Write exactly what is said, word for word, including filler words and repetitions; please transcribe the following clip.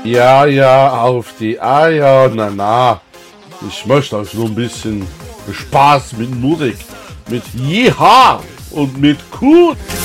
Ja, ja, auf die Eier, na na. Ich möchte euch nur ein bisschen Spaß mit Musik, mit Jeha und mit Kut.